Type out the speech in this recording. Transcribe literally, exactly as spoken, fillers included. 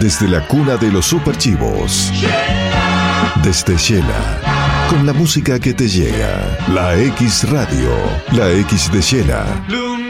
Desde la cuna de los superchivos. Desde Shela. Con la música que te llega. La X Radio. La X de Shela.